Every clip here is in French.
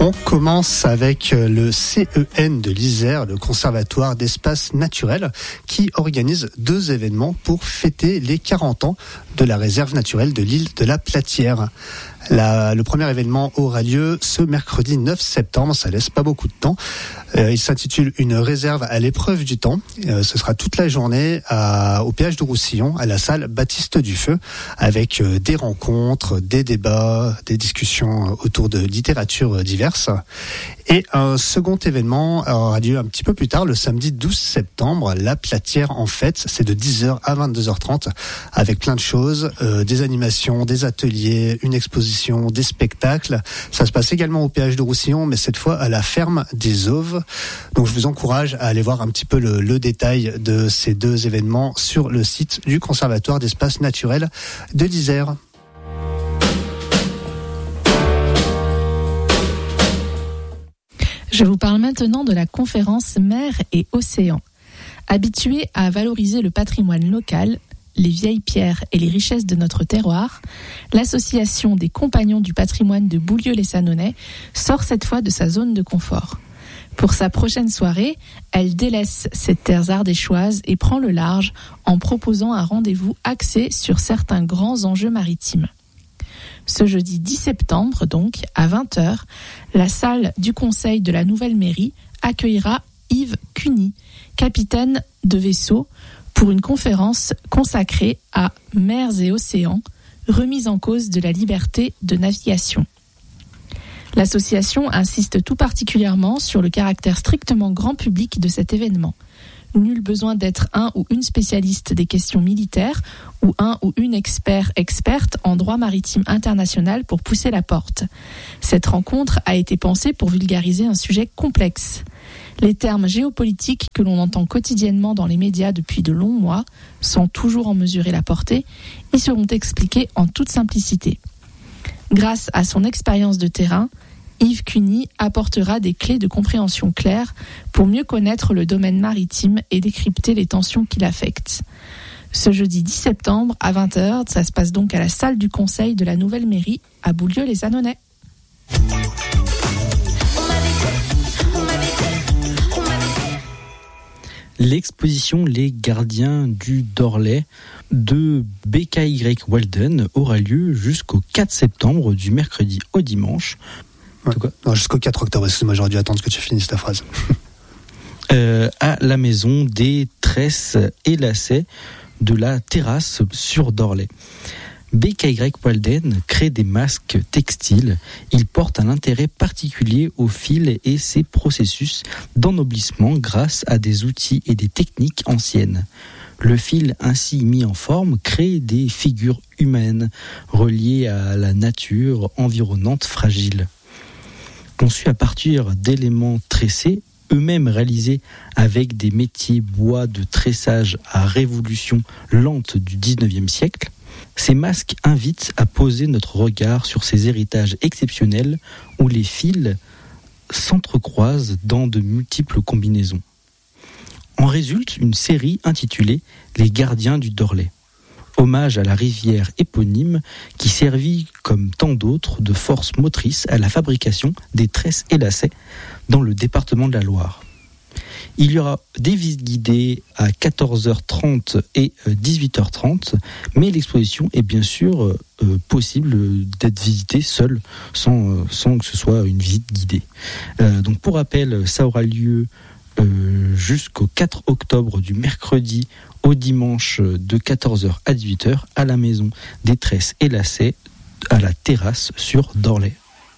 On commence avec le CEN de l'Isère, le Conservatoire d'Espaces Naturels, qui organise 2 événements pour fêter les 40 ans de la réserve naturelle de l'île de la Platière. Le premier événement aura lieu ce mercredi 9 septembre, ça laisse pas beaucoup de temps. Il s'intitule Une réserve à l'épreuve du temps. Ce sera toute la journée au péage de Roussillon, à la salle Baptiste Dufeu, avec des rencontres, des débats, des discussions autour de littérature diverses. Et un second événement aura lieu un petit peu plus tard, le samedi 12 septembre, la Platière en fête. C'est de 10h à 22h30, avec plein de choses, des animations, des ateliers, une exposition, des spectacles. Ça se passe également au péage de Roussillon, mais cette fois à la ferme des Auves. Donc je vous encourage à aller voir un petit peu le détail de ces 2 événements sur le site du Conservatoire d'Espaces Naturels de l'Isère. Je vous parle maintenant de la conférence Mer et Océan. Habituée à valoriser le patrimoine local, les vieilles pierres et les richesses de notre terroir, l'association des Compagnons du patrimoine de Boulieu-les-Sanonnais sort cette fois de sa zone de confort. Pour sa prochaine soirée, elle délaisse ses terres ardéchoises et prend le large en proposant un rendez-vous axé sur certains grands enjeux maritimes. Ce jeudi 10 septembre, donc, à 20h, la salle du conseil de la nouvelle mairie accueillera Yves Cuny, capitaine de vaisseau, pour une conférence consacrée à Mers et Océans, remise en cause de la liberté de navigation. L'association insiste tout particulièrement sur le caractère strictement grand public de cet événement. Nul besoin d'être un ou une spécialiste des questions militaires ou un ou une experte en droit maritime international pour pousser la porte. Cette rencontre a été pensée pour vulgariser un sujet complexe. Les termes géopolitiques que l'on entend quotidiennement dans les médias depuis de longs mois, sans toujours en mesurer la portée, y seront expliqués en toute simplicité. Grâce à son expérience de terrain, Yves Cuny apportera des clés de compréhension claires pour mieux connaître le domaine maritime et décrypter les tensions qui l'affectent. Ce jeudi 10 septembre à 20h, ça se passe donc à la salle du conseil de la nouvelle mairie à Boulieu-les-Sanonnais. L'exposition Les Gardiens du Dorley de BKY Walden aura lieu jusqu'au 4 septembre, du mercredi au dimanche. Ouais. Non, jusqu'au 4 octobre, excuse-moi, j'aurais dû attendre que tu finisses ta phrase. À la maison des tresses et lacets de la terrasse sur Dorley. BKY Walden crée des masques textiles. Il porte un intérêt particulier au fil et ses processus d'ennoblissement grâce à des outils et des techniques anciennes. Le fil ainsi mis en forme crée des figures humaines reliées à la nature environnante fragile. Conçus à partir d'éléments tressés, eux-mêmes réalisés avec des métiers bois de tressage à révolution lente du 19e siècle, ces masques invitent à poser notre regard sur ces héritages exceptionnels où les fils s'entrecroisent dans de multiples combinaisons. En résulte une série intitulée « Les Gardiens du Dorley », hommage à la rivière éponyme qui servit comme tant d'autres de force motrice à la fabrication des tresses et lacets dans le département de la Loire. Il y aura des visites guidées à 14h30 et 18h30, mais l'exposition est bien sûr possible d'être visitée seule, sans que ce soit une visite guidée. Donc pour rappel, ça aura lieu jusqu'au 4 octobre, du mercredi au dimanche, de 14h à 18h, à la maison des tresses et lacets, à la terrasse sur Dorley.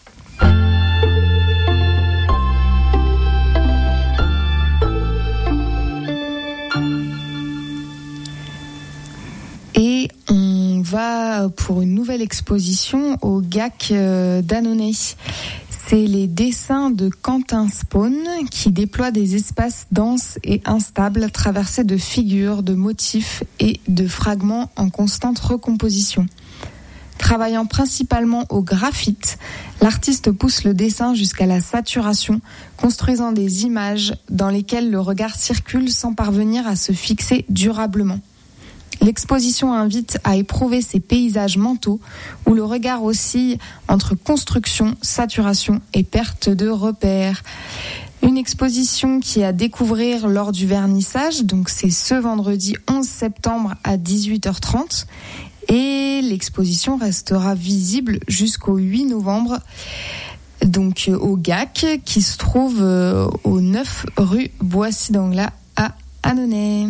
Et on va pour une nouvelle exposition au GAC d'Annonay. C'est les dessins de Quentin Spawn qui déploient des espaces denses et instables traversés de figures, de motifs et de fragments en constante recomposition. Travaillant principalement au graphite, l'artiste pousse le dessin jusqu'à la saturation, construisant des images dans lesquelles le regard circule sans parvenir à se fixer durablement. L'exposition invite à éprouver ces paysages mentaux où le regard oscille entre construction, saturation et perte de repères. Une exposition qui est à découvrir lors du vernissage, donc c'est ce vendredi 11 septembre à 18h30. Et l'exposition restera visible jusqu'au 8 novembre, donc au GAC, qui se trouve au 9 rue Boissy-d'Anglas à Annonay.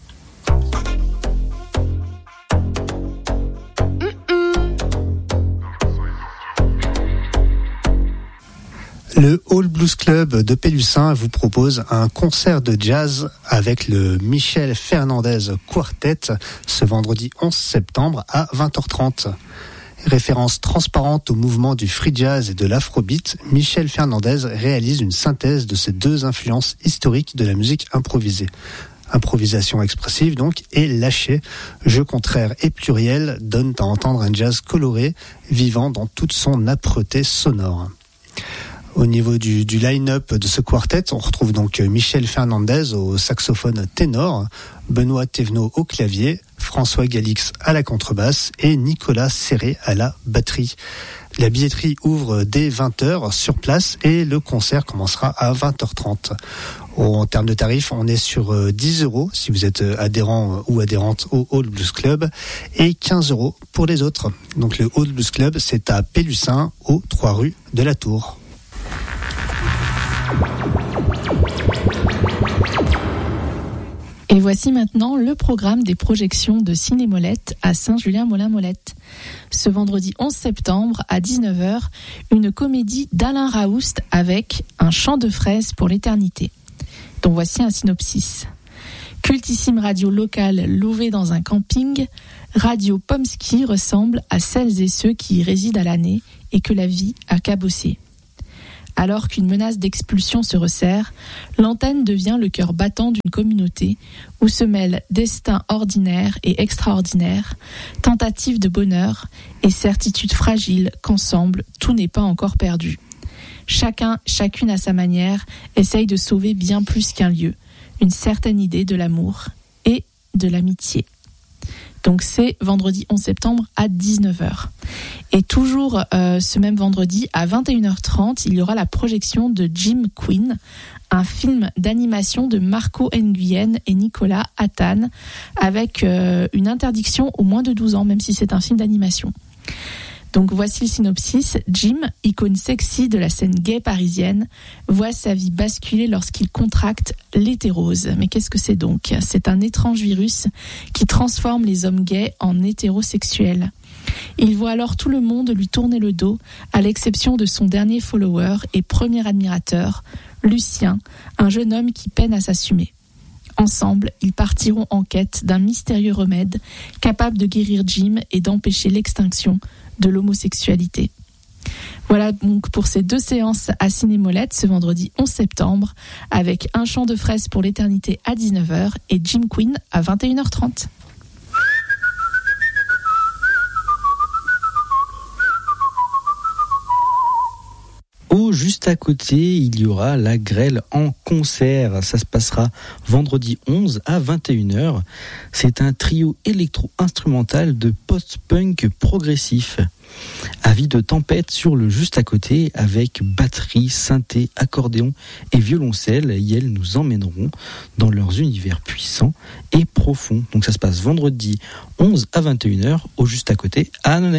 Le Hall Blues Club de Pélussin vous propose un concert de jazz avec le Michel Fernandez Quartet ce vendredi 11 septembre à 20h30. Référence transparente au mouvement du free jazz et de l'afrobeat, Michel Fernandez réalise une synthèse de ces deux influences historiques de la musique improvisée. Improvisation expressive donc et lâchée, jeu contraire et pluriel donnent à entendre un jazz coloré, vivant dans toute son âpreté sonore. Au niveau du line-up de ce quartet, on retrouve donc Michel Fernandez au saxophone ténor, Benoît Thévenot au clavier, François Galix à la contrebasse et Nicolas Serré à la batterie. La billetterie ouvre dès 20h sur place et le concert commencera à 20h30. En termes de tarifs, on est sur 10 € si vous êtes adhérent ou adhérente au Hall Blues Club et 15 € pour les autres. Donc le Hall Blues Club, c'est à Pélussin, aux 3 rues de la Tour. Et voici maintenant le programme des projections de Ciné-Molette à Saint-Julien-Molin-Molette. Ce vendredi 11 septembre à 19h, une comédie d'Alain Raoust avec Un chant de fraises pour l'éternité. Donc voici un synopsis. Cultissime radio locale louvée dans un camping, Radio Pomsky ressemble à celles et ceux qui y résident à l'année et que la vie a cabossé. Alors qu'une menace d'expulsion se resserre, l'antenne devient le cœur battant d'une communauté où se mêlent destin ordinaire et extraordinaire, tentative de bonheur et certitude fragile qu'ensemble, tout n'est pas encore perdu. Chacun, chacune à sa manière, essaye de sauver bien plus qu'un lieu, une certaine idée de l'amour et de l'amitié. Donc c'est vendredi 11 septembre à 19h. Et toujours ce même vendredi à 21h30, il y aura la projection de Jim Quinn, un film d'animation de Marco Nguyen et Nicolas Attan, avec une interdiction aux moins de 12 ans, même si c'est un film d'animation. Donc voici le synopsis. Jim, icône sexy de la scène gay parisienne, voit sa vie basculer lorsqu'il contracte l'hétérose. Mais qu'est-ce que c'est donc ? C'est un étrange virus qui transforme les hommes gays en hétérosexuels. Il voit alors tout le monde lui tourner le dos, à l'exception de son dernier follower et premier admirateur, Lucien, un jeune homme qui peine à s'assumer. Ensemble, ils partiront en quête d'un mystérieux remède capable de guérir Jim et d'empêcher l'extinction de l'homosexualité. Voilà donc pour ces 2 séances à Ciné-Molette ce vendredi 11 septembre avec Un chant de fraises pour l'éternité à 19h et Jim Quinn à 21h30. Juste à côté, il y aura la Grêle en concert. Ça se passera vendredi 11 à 21h. C'est un trio électro-instrumental de post-punk progressif. Avis de tempête sur le juste à côté avec batterie, synthé, accordéon et violoncelle. Et elles nous emmèneront dans leurs univers puissants et profonds. Donc ça se passe vendredi 11 à 21h au juste à côté à Annonay.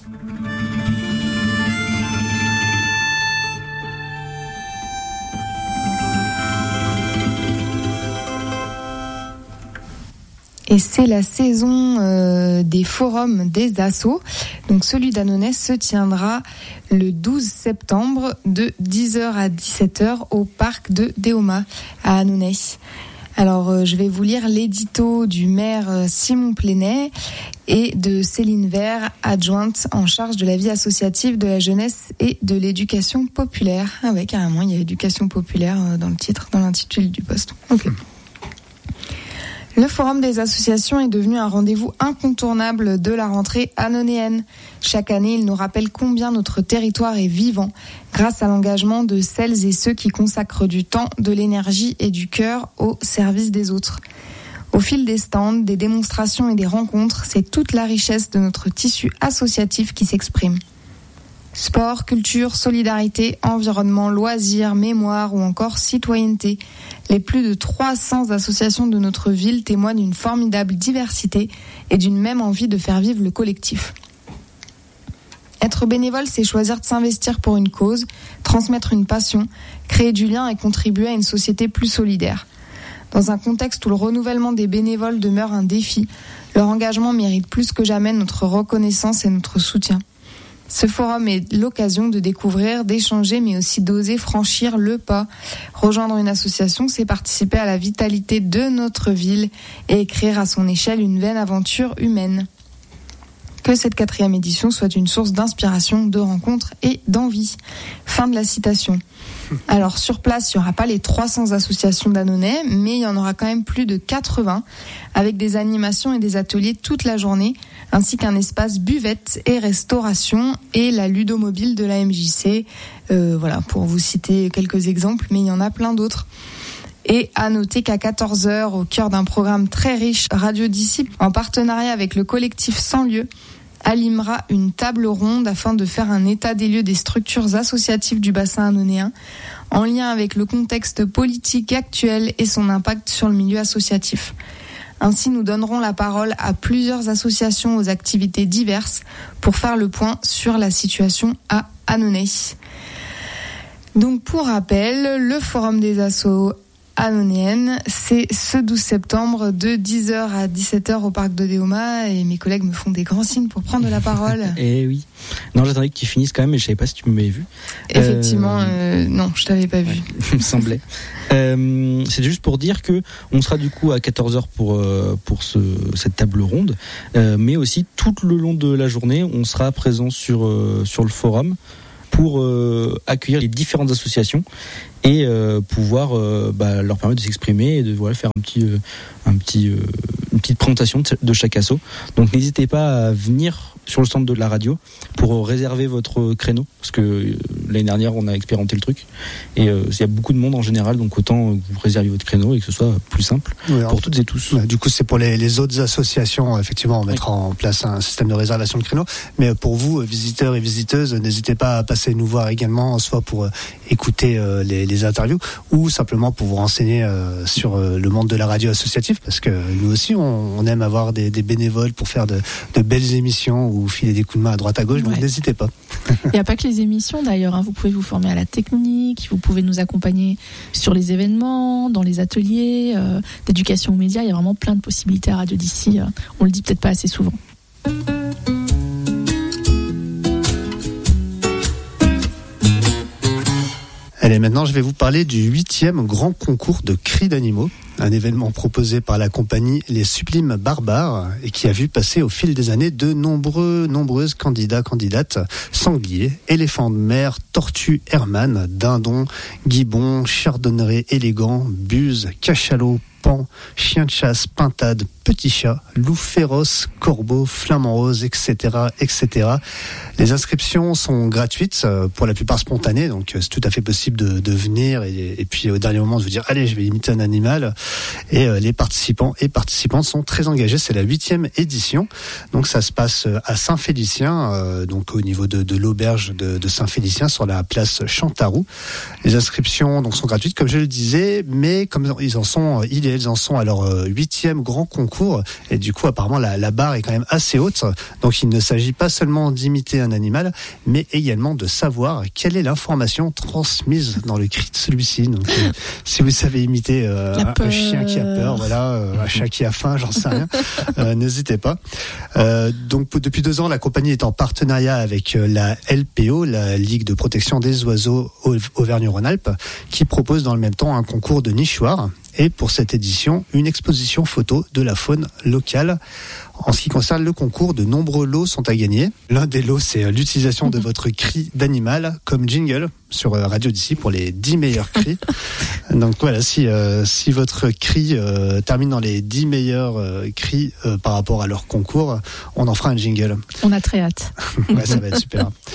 Et c'est la saison des forums des assos. Donc celui d'Annonay se tiendra le 12 septembre de 10h à 17h au parc de Déoma à Annonay. Alors je vais vous lire l'édito du maire Simon Plénet et de Céline Vert, adjointe en charge de la vie associative, de la jeunesse et de l'éducation populaire. Ah ouais, carrément, il y a éducation populaire dans le titre, dans l'intitulé du poste. Ok. Le Forum des associations est devenu un rendez-vous incontournable de la rentrée annonayenne. Chaque année, il nous rappelle combien notre territoire est vivant grâce à l'engagement de celles et ceux qui consacrent du temps, de l'énergie et du cœur au service des autres. Au fil des stands, des démonstrations et des rencontres, c'est toute la richesse de notre tissu associatif qui s'exprime. Sport, culture, solidarité, environnement, loisirs, mémoire ou encore citoyenneté. Les plus de 300 associations de notre ville témoignent d'une formidable diversité et d'une même envie de faire vivre le collectif. Être bénévole, c'est choisir de s'investir pour une cause, transmettre une passion, créer du lien et contribuer à une société plus solidaire. Dans un contexte où le renouvellement des bénévoles demeure un défi, leur engagement mérite plus que jamais notre reconnaissance et notre soutien. Ce forum est l'occasion de découvrir, d'échanger, mais aussi d'oser franchir le pas. Rejoindre une association, c'est participer à la vitalité de notre ville et écrire à son échelle une vaine aventure humaine. Que cette 4e édition soit une source d'inspiration, de rencontres et d'envie. Fin de la citation. Alors sur place, il n'y aura pas les 300 associations d'Annonay, mais il y en aura quand même plus de 80, avec des animations et des ateliers toute la journée, ainsi qu'un espace buvette et restauration et la ludomobile de la MJC. Voilà, pour vous citer quelques exemples, mais il y en a plein d'autres. Et à noter qu'à 14h, au cœur d'un programme très riche, Radio Disciple, en partenariat avec le collectif Sans Lieu, animera une table ronde afin de faire un état des lieux des structures associatives du bassin annonéen, en lien avec le contexte politique actuel et son impact sur le milieu associatif. Ainsi, nous donnerons la parole à plusieurs associations aux activités diverses pour faire le point sur la situation à Annonay. Donc, pour rappel, le Forum des assos annonayenne, c'est ce 12 septembre de 10h à 17h au parc de Déoma, et mes collègues me font des grands signes pour prendre la parole. Eh oui. Non, j'attendais qu'ils finissent quand même, mais je savais pas si tu m'avais vu. Effectivement, non, je t'avais pas vu. Ouais, il me semblait. C'est juste pour dire que on sera du coup à 14h pour cette table ronde, mais aussi tout le long de la journée, on sera présent sur le forum pour accueillir les différentes associations et pouvoir leur permettre de s'exprimer et de faire une petite présentation de chaque asso. Donc n'hésitez pas à venir sur le stand de la radio pour réserver votre créneau, parce que l'année dernière on a expérimenté le truc et il y a beaucoup de monde en général, donc autant vous réserviez votre créneau et que ce soit plus simple pour toutes et tous. Du coup c'est pour les autres associations, effectivement on mettra en place un système de réservation de créneau, mais pour vous visiteurs et visiteuses, n'hésitez pas à passer nous voir également, soit pour écouter les interviews ou simplement pour vous renseigner sur le monde de la radio associative, parce que nous aussi on aime avoir des bénévoles pour faire de belles émissions ou filer des coups de main à droite à gauche, donc n'hésitez pas. Il n'y a pas que les émissions d'ailleurs, hein. Vous pouvez vous former à la technique, vous pouvez nous accompagner sur les événements, dans les ateliers d'éducation aux médias. Il y a vraiment plein de possibilités à Radio d'ici, on le dit peut-être pas assez souvent. Allez, maintenant je vais vous parler du 8e grand concours de cris d'animaux, un événement proposé par la compagnie Les Sublimes Barbares et qui a vu passer au fil des années de nombreuses candidates, sangliers, éléphants de mer, tortues Hermann, dindons, gibbons, chardonnerets élégants, buses, cachalots, pans, chiens de chasse, pintades, petits chats, loups féroces, corbeaux, flamants roses, etc., etc. Les inscriptions sont gratuites, pour la plupart spontanées, donc c'est tout à fait possible de venir et puis au dernier moment de vous dire allez, je vais imiter un animal. Et les participants et participantes sont très engagés. C'est la 8e édition, donc ça se passe à Saint-Félicien, donc au niveau de l'auberge de Saint-Félicien sur la place Chantaroux. Les inscriptions donc sont gratuites, comme je le disais, mais comme ils en sont à leur 8e grand concours, et du coup apparemment la barre est quand même assez haute. Donc il ne s'agit pas seulement d'imiter un animal, mais également de savoir quelle est l'information transmise dans le cri de celui-ci. Donc si vous savez imiter un chien qui a peur, un chat qui a faim, j'en sais rien, n'hésitez pas. Donc depuis 2 ans, la compagnie est en partenariat avec la LPO, la Ligue de protection des oiseaux Auvergne-Rhône-Alpes, qui propose dans le même temps un concours de nichoirs. Et pour cette édition, une exposition photo de la faune locale. En ce qui concerne le concours, de nombreux lots sont à gagner. L'un des lots, c'est l'utilisation de votre cri d'animal comme jingle sur Radio d'ici pour les 10 meilleurs cris. Donc voilà, si votre cri termine dans les 10 meilleurs cris par rapport à leur concours, on en fera un jingle. On a très hâte. Ouais, ça va être super.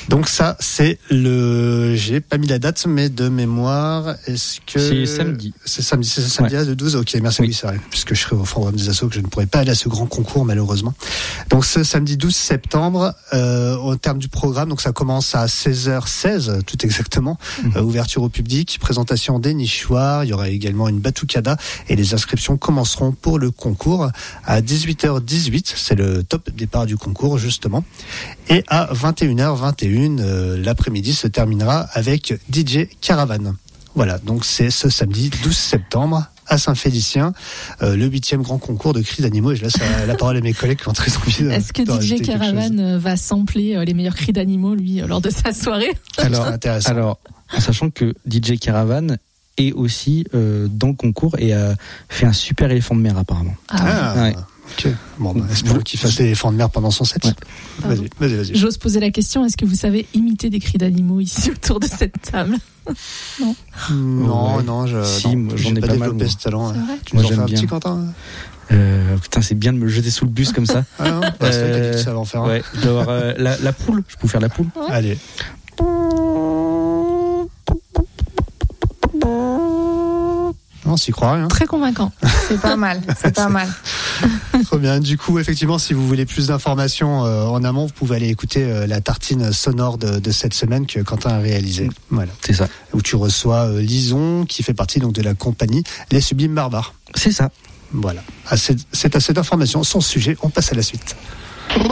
Donc ça, c'est j'ai pas mis la date, mais de mémoire, est-ce que... C'est samedi. C'est samedi le 12. Ok, merci, oui, c'est vrai, puisque je serai au Forum des Assos, que je ne pourrai pas aller à ce grand concours, malheureusement. Donc ce samedi 12 septembre, au terme du programme, donc ça commence à 16h16, tout exactement, ouverture au public, présentation des nichoirs, il y aura également une batucada, et les inscriptions commenceront pour le concours à 18h18, c'est le top départ du concours, justement. Et à 21h21, l'après-midi se terminera avec DJ Caravane. Voilà, donc c'est ce samedi 12 septembre à Saint-Félicien, le 8e grand concours de cris d'animaux. Et je laisse la parole à mes collègues qui ont très envie de... Est-ce que DJ Caravane va sampler les meilleurs cris d'animaux, lui, lors de sa soirée ? Alors, en sachant que DJ Caravane est aussi dans le concours et a fait un super éléphant de mer apparemment. Ouais. Ok. Bon, espérons qu'il fasse l'éléphant de mer pendant son set. Ouais. Vas-y. J'ose poser la question, est-ce que vous savez imiter des cris d'animaux ici autour de cette table ? Non. Non, j'en ai pas développé ce talent. C'est vrai ? Tu nous en fais un petit, Quentin ? Putain, c'est bien de me jeter sous le bus comme ça. Ah non, c'est toi qui as dit que ça va en faire un. Ouais, je dois avoir la poule. Je peux vous faire la poule ? Ouais. Allez. Non, s'y croit rien. Très convaincant. C'est pas mal. Trop bien. Du coup, effectivement, si vous voulez plus d'informations en amont, vous pouvez aller écouter la tartine sonore de cette semaine que Quentin a réalisée. Voilà. C'est ça. Où tu reçois Lison, qui fait partie donc de la compagnie Les Sublimes Barbares. C'est ça. Voilà. C'est assez d'informations. Sans sujet, on passe à la suite.